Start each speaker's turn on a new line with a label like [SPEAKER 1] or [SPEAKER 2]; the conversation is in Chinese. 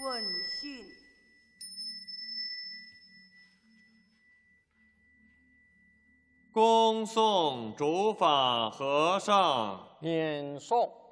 [SPEAKER 1] 问讯。
[SPEAKER 2] 恭送主法和尚。
[SPEAKER 3] 免送。